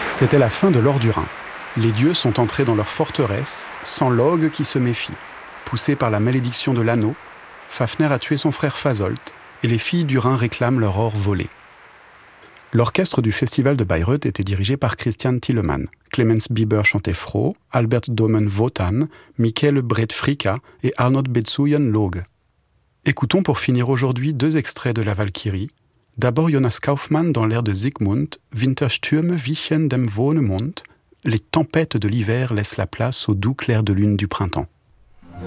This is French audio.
C'était la fin de l'or du Rhin. Les dieux sont entrés dans leur forteresse, sans Loge qui se méfie. Poussé par la malédiction de l'anneau, Fafner a tué son frère Fasolt, et les filles du Rhin réclament leur or volé. L'orchestre du festival de Bayreuth était dirigé par Christian Thielemann. Clemens Bieber chantait Froh, Albert Domen Wotan, Michael Bredfrika et Arnold Betsuyen Loge. Écoutons pour finir aujourd'hui 2 extraits de la Valkyrie. D'abord Jonas Kaufmann dans l'air de Siegmund, Winterstürme wichen dem Wohnemond. Les tempêtes de l'hiver laissent la place au doux clair de lune du printemps.